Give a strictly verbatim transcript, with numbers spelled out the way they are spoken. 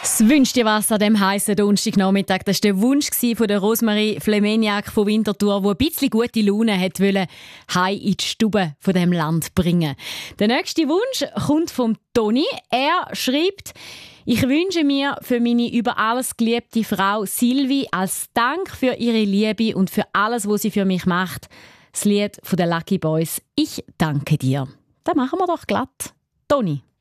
Das «Wünsch dir was» an diesem heissen Donnerstagnachmittag, das war der Wunsch von der Rosemarie Flemeniak von Winterthur, die ein bisschen gute Laune wollte, heim in die Stube von diesem Land bringen. Der nächste Wunsch kommt von Toni. Er schreibt: «Ich wünsche mir für meine über alles geliebte Frau Silvi als Dank für ihre Liebe und für alles, was sie für mich macht, das Lied von den Lucky Boys ‹Ich danke dir›.» Das machen wir doch glatt. Toni.